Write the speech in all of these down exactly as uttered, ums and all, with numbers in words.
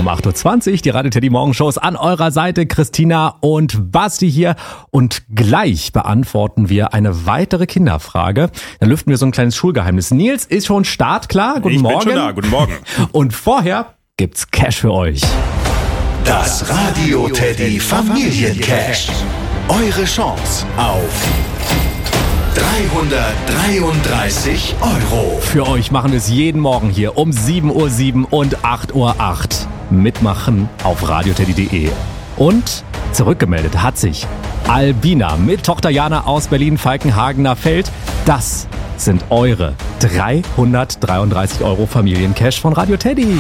um acht Uhr zwanzig, die Radio Teddy Morgenshows an eurer Seite. Christina und Basti hier. Und gleich beantworten wir eine weitere Kinderfrage. Dann lüften wir so ein kleines Schulgeheimnis. Nils ist schon startklar. Guten ich Morgen. Ich bin schon da. Guten Morgen. Und vorher gibt's Cash für euch. Das Radio Teddy Familiencash. Eure Chance auf dreihundertdreiunddreißig Euro. Für euch machen wir es jeden Morgen hier um sieben Uhr sieben und acht Uhr acht. Mitmachen auf radioteddy punkt de. Und zurückgemeldet hat sich Albina mit Tochter Jana aus Berlin-Falkenhagener Feld. Das sind eure dreihundertdreiunddreißig Euro Familiencash von Radio Teddy.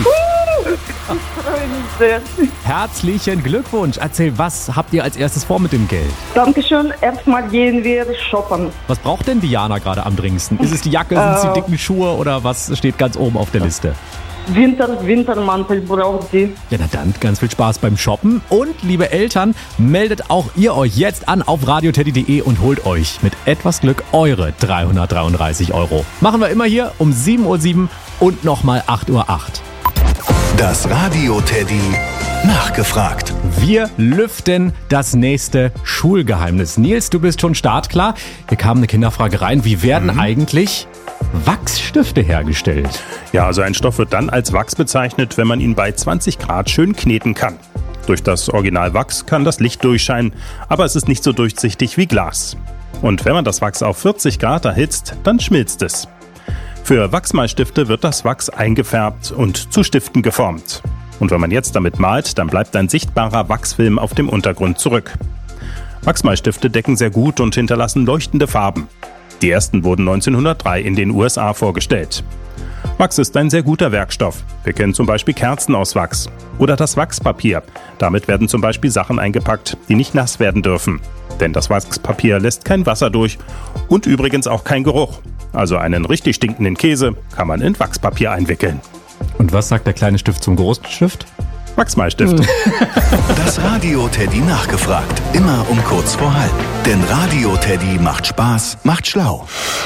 Herzlichen Glückwunsch. Erzähl, was habt ihr als erstes vor mit dem Geld? Dankeschön. Erstmal gehen wir shoppen. Was braucht denn Diana gerade am dringendsten? Ist es die Jacke, sind es die dicken Schuhe oder was steht ganz oben auf der Liste? Winter, Wintermantel braucht sie. Ja, na dann, ganz viel Spaß beim Shoppen. Und, liebe Eltern, meldet auch ihr euch jetzt an auf radioteddy punkt de und holt euch mit etwas Glück eure dreihundertdreiunddreißig Euro. Machen wir immer hier um sieben Uhr sieben und nochmal acht Uhr acht. Das Radio Teddy nachgefragt. Wir lüften das nächste Schulgeheimnis. Nils, du bist schon startklar. Hier kam eine Kinderfrage rein. Wie werden mhm. eigentlich Wachsstifte hergestellt? Ja, also ein Stoff wird dann als Wachs bezeichnet, wenn man ihn bei zwanzig Grad schön kneten kann. Durch das Originalwachs kann das Licht durchscheinen, aber es ist nicht so durchsichtig wie Glas. Und wenn man das Wachs auf vierzig Grad erhitzt, dann schmilzt es. Für Wachsmalstifte wird das Wachs eingefärbt und zu Stiften geformt. Und wenn man jetzt damit malt, dann bleibt ein sichtbarer Wachsfilm auf dem Untergrund zurück. Wachsmalstifte decken sehr gut und hinterlassen leuchtende Farben. Die ersten wurden neunzehnhundertdrei in den U S A vorgestellt. Wachs ist ein sehr guter Werkstoff. Wir kennen zum Beispiel Kerzen aus Wachs. Oder das Wachspapier. Damit werden zum Beispiel Sachen eingepackt, die nicht nass werden dürfen. Denn das Wachspapier lässt kein Wasser durch und übrigens auch kein Geruch. Also einen richtig stinkenden Käse kann man in Wachspapier einwickeln. Und was sagt der kleine Stift zum großen Stift? Wachsmalstift. Das Radio Teddy nachgefragt. Immer um kurz vor halb. Denn Radio Teddy macht Spaß, macht schlau.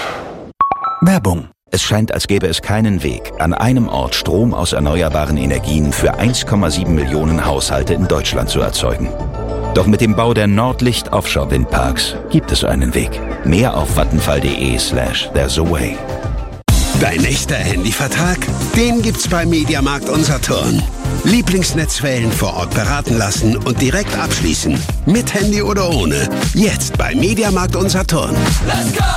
Werbung. Es scheint, als gäbe es keinen Weg, an einem Ort Strom aus erneuerbaren Energien für eins Komma sieben Millionen Haushalte in Deutschland zu erzeugen. Doch mit dem Bau der Nordlicht Offshore Windparks gibt es einen Weg. Mehr auf vattenfall.de slash there's a way. Dein echter Handyvertrag? Den gibt's bei Mediamarkt und Saturn. Lieblingsnetzwellen vor Ort beraten lassen und direkt abschließen. Mit Handy oder ohne. Jetzt bei Mediamarkt und Saturn. Let's go!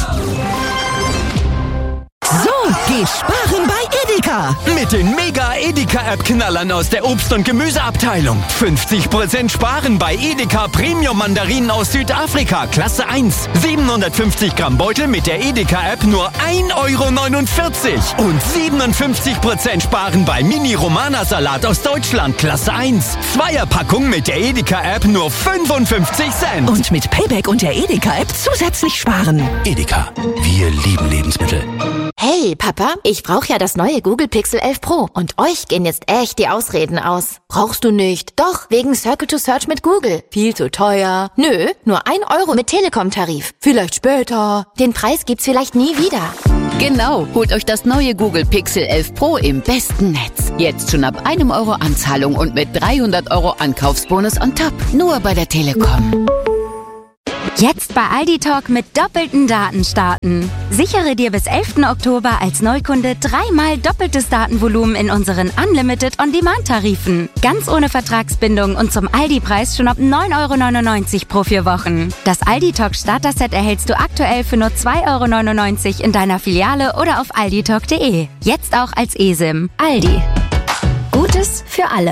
So geht sparen bei Edeka. Mit den Mega-Edeka-App-Knallern aus der Obst- und Gemüseabteilung. fünfzig Prozent sparen bei Edeka Premium-Mandarinen aus Südafrika, Klasse eins. siebenhundertfünfzig Gramm Beutel mit der Edeka-App nur ein Euro neunundvierzig. Und siebenundfünfzig Prozent sparen bei Mini-Romana-Salat aus Deutschland, Klasse eins. Zweierpackung mit der Edeka-App nur fünfundfünfzig Cent. Und mit Payback und der Edeka-App zusätzlich sparen. Edeka, wir lieben Lebensmittel. Hey, Papa, ich brauche ja das neue Google Pixel elf Pro. Und euch gehen jetzt echt die Ausreden aus. Brauchst du nicht? Doch, wegen Circle to Search mit Google. Viel zu teuer. Nö, nur ein Euro mit Telekom-Tarif. Vielleicht später. Den Preis gibt's vielleicht nie wieder. Genau, holt euch das neue Google Pixel elf Pro im besten Netz. Jetzt schon ab einem Euro Anzahlung und mit dreihundert Euro Ankaufsbonus on top. Nur bei der Telekom. Jetzt bei Aldi Talk mit doppelten Daten starten. Sichere dir bis elften Oktober als Neukunde dreimal doppeltes Datenvolumen in unseren Unlimited On-Demand-Tarifen. Ganz ohne Vertragsbindung und zum Aldi-Preis schon ab neun Euro neunundneunzig pro vier Wochen. Das Aldi Talk Starter-Set erhältst du aktuell für nur zwei Euro neunundneunzig in deiner Filiale oder auf alditalk punkt de. Jetzt auch als eSIM. Aldi. Gutes für alle.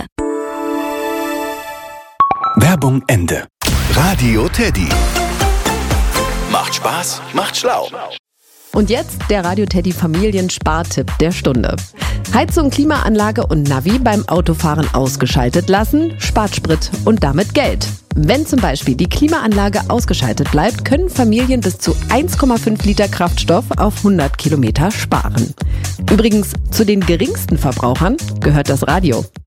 Werbung Ende. Radio Teddy. Macht Spaß, macht schlau. Und jetzt der Radio Teddy Familienspartipp der Stunde. Heizung, Klimaanlage und Navi beim Autofahren ausgeschaltet lassen, spart Sprit und damit Geld. Wenn zum Beispiel die Klimaanlage ausgeschaltet bleibt, können Familien bis zu eins Komma fünf Liter Kraftstoff auf hundert Kilometer sparen. Übrigens, zu den geringsten Verbrauchern gehört das Radio.